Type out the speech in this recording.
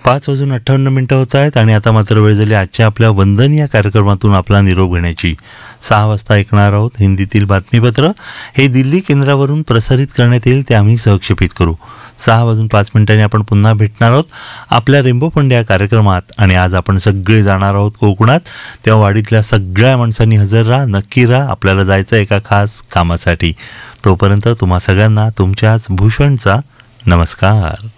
5:58 होत आहेत आणि आता मात्र वेळ झाली आजच्या आपल्या वंदन या कार्यक्रमातून आपला निरोप घेण्याची. 6 वाजता ऐकणार आहोत हिंदीतील बातमीपत्र. हे दिल्ली केंद्रावरून प्रसारित करण्यात येईल ते आम्ही सहक्षेपित करू. 6:05 आपण पुन्हा भेटणार आहोत आपल्या रेम्बो पंडे या कार्यक्रमात. आणि आज आपण सगळे जाणार आहोत कोकणात. तेव्हा वाडीतल्या सगळ्या माणसांनी हजर राहा, नक्की राहा. आपल्याला जायचं एका खास कामासाठी. तोपर्यंत तुम्हा सगळ्यांना तुमच्याच भूषणचा नमस्कार.